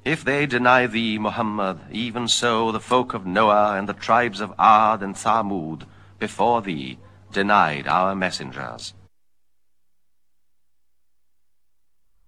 If they deny thee, Muhammad, even so the folk of Noah and the tribes of Ad and Thamud before thee denied our messengers.